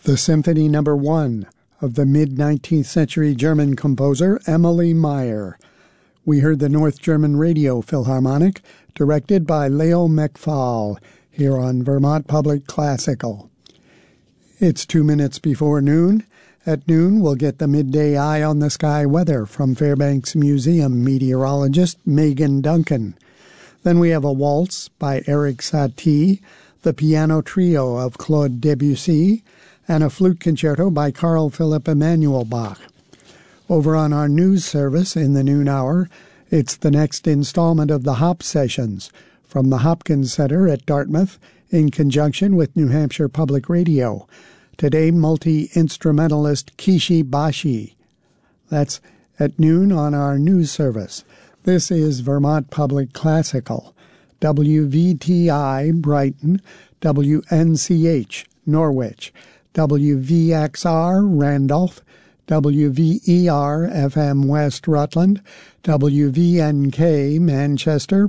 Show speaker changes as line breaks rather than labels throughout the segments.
the Symphony No. 1 of the mid-19th century German composer Emily Meyer. We heard the North German Radio Philharmonic, directed by Leo McFall, here on Vermont Public Classical. It's 2 minutes before noon. At noon, we'll get the midday eye on the sky weather from Fairbanks Museum meteorologist Megan Duncan. Then we have a waltz by Erik Satie, the piano trio of Claude Debussy, and a flute concerto by Carl Philipp Emanuel Bach. Over on our news service in the noon hour, it's the next installment of the Hop Sessions from the Hopkins Center at Dartmouth in conjunction with New Hampshire Public Radio. Today, multi-instrumentalist Kishi Bashi. That's at noon on our news service. This is Vermont Public Classical. WVTI Brighton, WNCH Norwich, WVXR Randolph, WVER FM West Rutland, WVNK Manchester,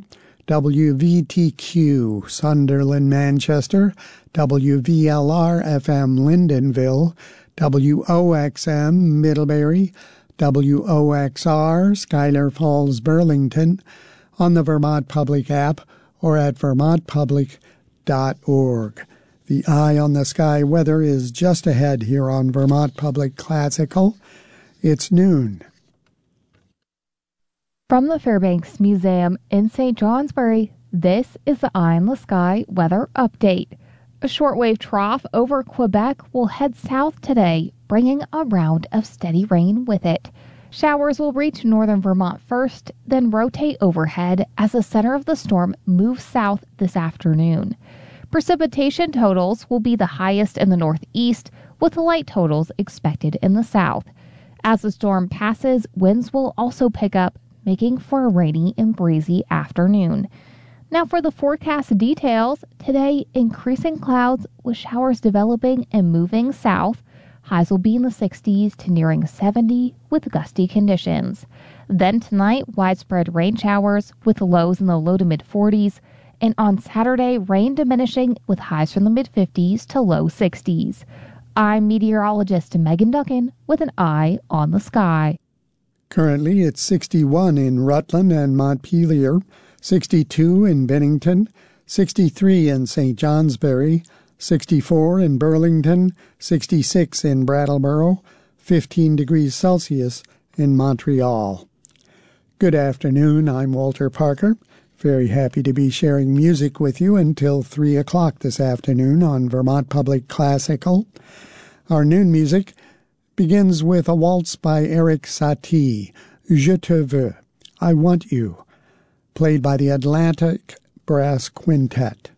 WVTQ Sunderland Manchester, WVLR FM Lyndonville, WOXM Middlebury, WOXR Schuyler Falls Burlington, on the Vermont Public app or at vermontpublic.org. The Eye on the Sky weather is just ahead here on Vermont Public Classical. It's noon.
From the Fairbanks Museum in St. Johnsbury, this is the Eye on the Sky weather update. A shortwave trough over Quebec will head south today, bringing a round of steady rain with it. Showers will reach northern Vermont first, then rotate overhead as the center of the storm moves south this afternoon. Precipitation totals will be the highest in the northeast, with light totals expected in the south. As the storm passes, winds will also pick up, making for a rainy and breezy afternoon. Now for the forecast details, today increasing clouds with showers developing and moving south. Highs will be in the 60s to nearing 70 with gusty conditions. Then tonight, widespread rain showers with lows in the low to mid 40s. And on Saturday, rain diminishing with highs from the mid-50s to low 60s. I'm meteorologist Megan Duncan with an eye on the sky.
Currently, it's 61 in Rutland and Montpelier, 62 in Bennington, 63 in St. Johnsbury, 64 in Burlington, 66 in Brattleboro, 15 degrees Celsius in Montreal. Good afternoon, I'm Walter Parker. Very happy to be sharing music with you until 3 o'clock this afternoon on Vermont Public Classical. Our noon music begins with a waltz by Erik Satie, Je te veux, I want you, played by the Atlantic Brass Quintet.